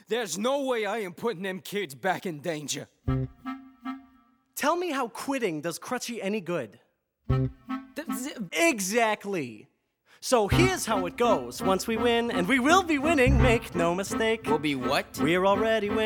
There's no way I am putting them kids back in danger. Tell me how quitting does Crutchy any good. Exactly. So here's how it goes. Once we win, and we will be winning, make no mistake. We'll be what? We're already winning.